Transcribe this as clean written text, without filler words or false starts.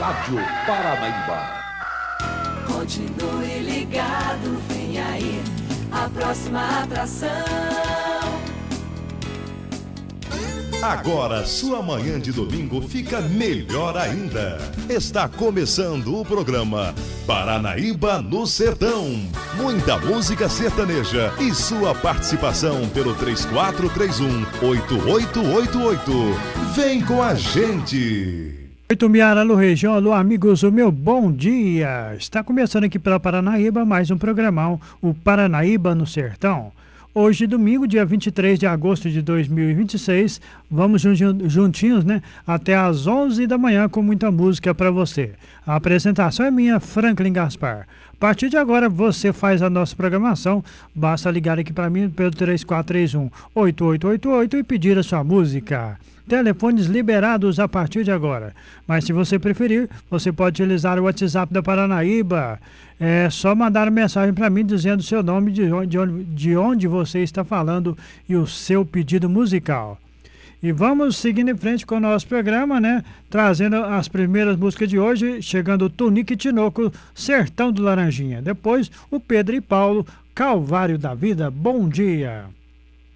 Rádio Paranaíba. Continue ligado, vem aí a próxima atração. Agora sua manhã de domingo fica melhor ainda. Está começando o programa Paranaíba no Sertão. Muita música sertaneja e sua participação pelo 3431-8888. Vem com a gente! Itumiara, alô região, alô amigos, o meu bom dia. Está começando aqui pela Paranaíba mais um programão, o Paranaíba no Sertão. Hoje, domingo, dia 23 de agosto de 2026, vamos juntinhos, né? Até às 11 da manhã com muita música para você. A apresentação é minha, Franklin Gaspar. A partir de agora, você faz a nossa programação. Basta ligar aqui para mim pelo 3431-8888 e pedir a sua música. Telefones liberados a partir de agora. Mas se você preferir, você pode utilizar o WhatsApp da Paranaíba. É só mandar mensagem para mim dizendo o seu nome, de onde você está falando e o seu pedido musical. E vamos seguindo em frente com o nosso programa, né? Trazendo as primeiras músicas de hoje, chegando o Tunique Tinoco, Sertão do Laranjinha. Depois, o Pedro e Paulo, Calvário da Vida. Bom dia!